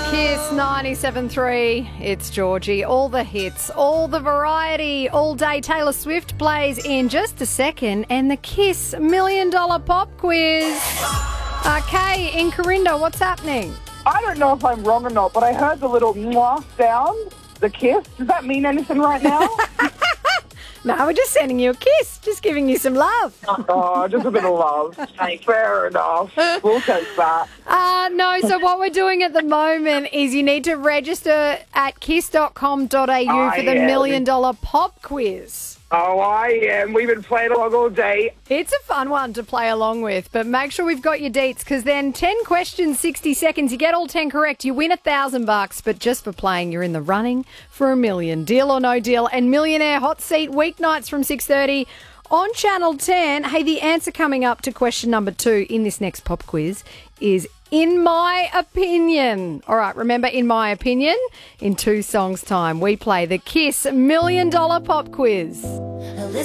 Kiss 97.3, it's Georgie. All the hits, all the variety, all day. Taylor Swift plays in just a second, and the Kiss $1 Million Pop Quiz. Kay, in Corinda, what's happening? I don't know if I'm wrong or not, but I heard the little mwah sound, the kiss. Does that mean anything right now? No, we're just sending you a kiss, just giving you some love. Oh, just a bit of love. Fair enough. We'll take that. No, so what we're doing at the moment is you need to register at kiss.com.au for the $1 Million Pop Quiz. Oh, I am. We've been playing along all day. It's a fun one to play along with, but make sure we've got your deets, because then 10 questions, 60 seconds. You get all 10 correct, you win $1,000, but just for playing, you're in the running for $1 million. Deal or no deal, and Millionaire Hot Seat weeknights from 6:30 on Channel 10. Hey, the answer coming up to question number 2 in this next pop quiz is in my opinion. All right, remember, in my opinion, in 2 songs' time, we play the Kiss $1 Million Pop Quiz.